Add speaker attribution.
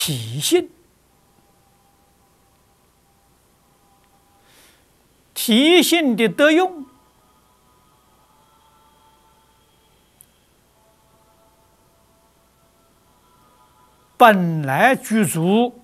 Speaker 1: 体性，体性的得用，本来具足